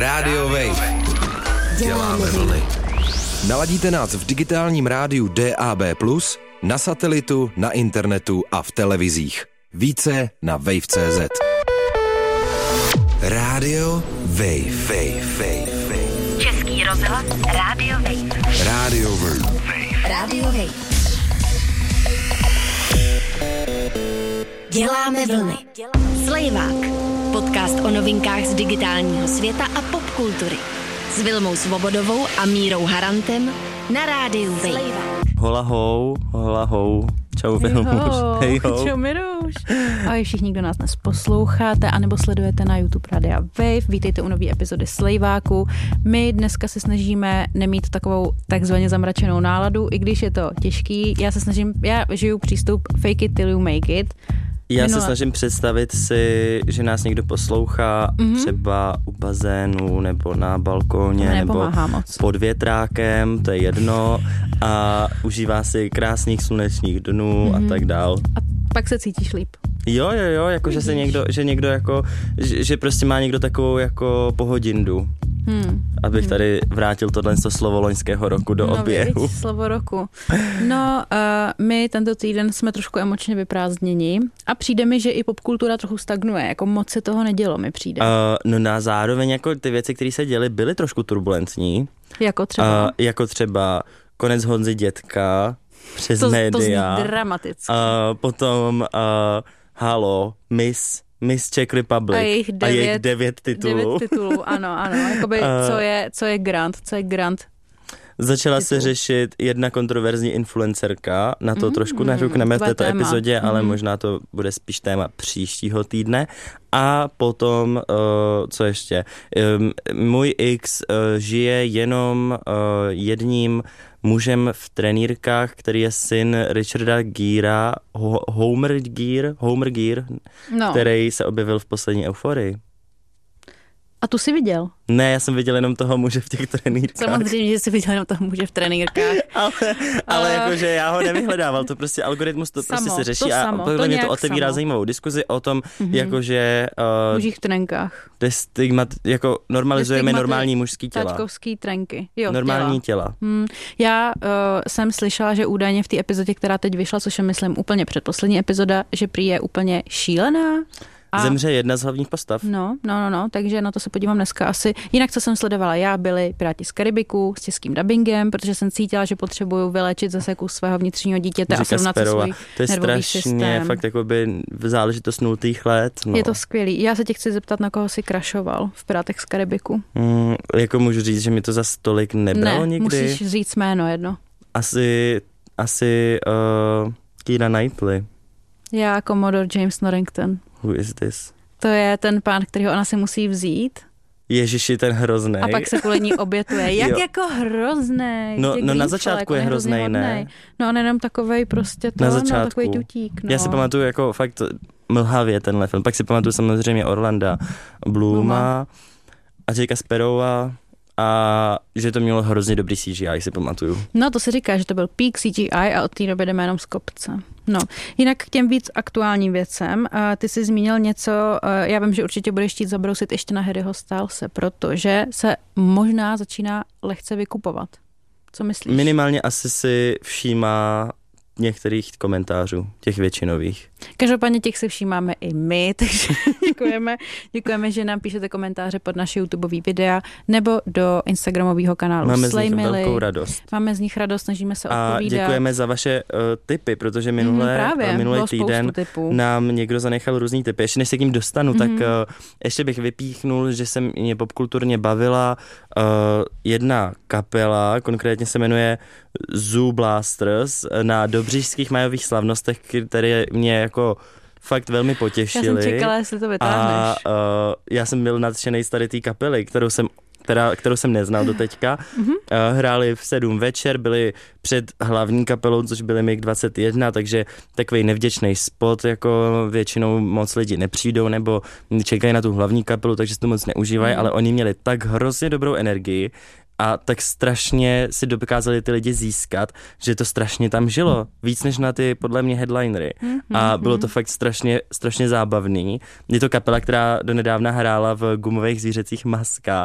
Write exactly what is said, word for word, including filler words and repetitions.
Radio Wave. Děláme vlny. Naladíte nás v digitálním rádiu D A B plus, na satelitu, na internetu a v televizích. Více na wave tečka cé zet. Radio Wave. Wave, wave, wave. Český rozhlas Radio Wave. Radio Wave. Radio Wave. Děláme vlny. Slejvák. Podcast o novinkách z digitálního světa a popkultury. S Vilmou Svobodovou a Mírou Harantem na rádiu Wave. Hola hou, hola hou. Čau Vilmuš. Hej ho. Čau Miruš. Ahoj všichni, kdo nás dnes posloucháte anebo sledujete na YouTube Radia Wave. Vítejte u nové epizody Slejváku. My dneska se snažíme nemít takovou takzvaně zamračenou náladu, i když je to těžký. Já se snažím, já žiju přístup fake it till you make it. Já Minula... se snažím představit si, že nás někdo poslouchá mm-hmm. třeba u bazénu nebo na balkóně nebo moc. pod větrákem, to je jedno, a užívá si krásných slunečních dnů mm-hmm. a tak dál. A pak se cítíš líp. Jo, jo, jo, jako že se někdo, že někdo jako, že, že prostě má někdo takovou jako pohodindu. Hmm. Abych hmm. tady vrátil tohle slovo loňského roku do no, oběhu. Víc, slovo roku. No, uh, my tento týden jsme trošku emočně vyprázdněni a přijde mi, že i popkultura trochu stagnuje, jako moc se toho nedělo, mi přijde. Uh, no na zároveň jako ty věci, které se děly, byly trošku turbulentní. Jako třeba? Uh, jako třeba konec Honzy Dětka přes to, média. To zní dramaticky. Uh, potom uh, Halo, Miss Miss Czech Republic a jejich devět, a jejich devět titulů. Devět titulů, ano, ano. Jakoby, uh, co je, co je grant, co je grant Začala titul. se řešit jedna kontroverzní influencerka, na to mm, trošku nařukneme v této téma. epizodě, ale mm. možná to bude spíš téma příštího týdne. A potom, uh, co ještě, um, můj X uh, žije jenom uh, jedním mužem v trenýrkách, který je syn Richarda Gera, Ho- Homer Gear, Homer Gear, no. který se objevil v poslední Euforii. A tu jsi viděl? Ne, já jsem viděl jenom toho muže v těch trenýrkách. Samozřejmě, že jsi viděl jenom toho muže v trenýrkách. ale ale uh, jakože já ho nevyhledával, to prostě algoritmus to samo, prostě se řeší a podle mě to otevírá samo. zajímavou diskuzi o tom, mm-hmm. jakože... Uh, mužích trenkách. Stigmat, jako normalizujeme normální mužský těla. Tačkovský trenky. Jo, normální těla. těla. Hmm. Já uh, jsem slyšela, že údajně v té epizodě, která teď vyšla, což je myslím úplně předposlední epizoda, že prý je úplně šílená. A zemře jedna z hlavních postav. No, no, no, no, takže na to se podívám dneska asi. Jinak, co jsem sledovala já, byli Piráti z Karibiku s českým dubbingem, protože jsem cítila, že potřebuju vylečit zase kus svého vnitřního dítěte a srovnat se svůj to je nervový strašně, systém. fakt jakoby záležitost nultých let. No. Je to skvělý. Já se tě chci zeptat, na koho jsi krašoval v Pirátech z Karibiku. Mm, jako můžu říct, že mi to za stolik nebralo ne, nikdy. musíš říct jméno jedno. Asi, asi uh, Keira Knightley. Já, Commodore James Norrington. Who is this? To je ten pán, kterýho ona si musí vzít. Ježiši, ten hroznej. A pak se kvůli ní obětuje. Jak jo. jako hroznej. No, no na začátku je hroznej, ne? No on jenom takovej prostě to, na začátku. No, takový tutík. No. Já si pamatuju jako fakt mlhavě tenhle film. Pak si pamatuju samozřejmě Orlanda Blooma a Jacka Sparrowa a že to mělo hrozně dobrý C G I, si pamatuju. No to se říká, že to byl peak C G I a od té doby jdeme jenom z kopce. No, jinak k těm víc aktuálním věcem. Ty jsi zmínil něco, já vím, že určitě budeš chtít zabrousit ještě na Harryho Stylese, protože se možná začíná lehce vykupovat. Co myslíš? Minimálně asi si všímá některých komentářů, těch většinových. Každopádně těch si všímáme i my, takže děkujeme, děkujeme, že nám píšete komentáře pod naše YouTubeový videa nebo do Instagramového kanálu Máme Slay z nich Milly. velkou radost. Máme z nich radost, snažíme se a odpovídat. A děkujeme za vaše uh, tipy, protože minulé, mm, právě, minulý týden nám někdo zanechal různý tipy. Ještě než se k ním dostanu, mm. tak uh, ještě bych vypíchnul, že se mě popkulturně bavila uh, jedna kapela, konkrétně se jmenuje Zoo Blasters, na dobřížských majových slavnostech, které mě jako fakt velmi potěšily. Já jsem čekala, jestli to vytáhneš. A uh, já jsem byl nadšenej z tady té kapely, kterou jsem Která, kterou jsem neznal do teďka. Mm-hmm. Uh, hráli v sedm večer, byli před hlavní kapelou, což byly M I G dvacet jedna, takže takový nevděčný spot, jako většinou moc lidi nepřijdou nebo čekají na tu hlavní kapelu, takže si to moc neužívají, mm. ale oni měli tak hrozně dobrou energii a tak strašně si dokázali ty lidi získat, že to strašně tam žilo. Víc než na ty, podle mě, headlinery. Mm-hmm. A bylo to fakt strašně, strašně zábavný. Je to kapela, která donedávna hrála v gumových zvířecích maskách.